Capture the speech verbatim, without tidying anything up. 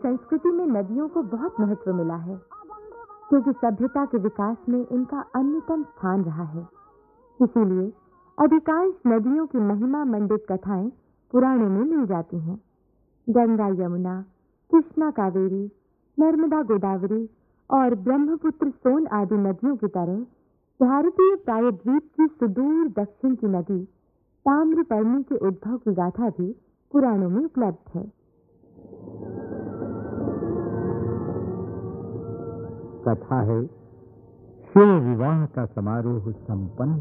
संस्कृति में नदियों को बहुत महत्व मिला है, क्योंकि सभ्यता के विकास में इनका अन्यतम स्थान रहा है। इसीलिए अधिकांश नदियों की महिमा मंडित कथाएं पुराणों में मिल जाती हैं। गंगा यमुना, कृष्णा कावेरी, नर्मदा गोदावरी और ब्रह्मपुत्र सोन आदि नदियों की तरह भारतीय प्रायद्वीप की सुदूर दक्षिण की नदी ताम्रपर्णी के उद्भव की गाथा भी पुराणों में उपलब्ध है। कथा है शिव विवाह का समारोह संपन्न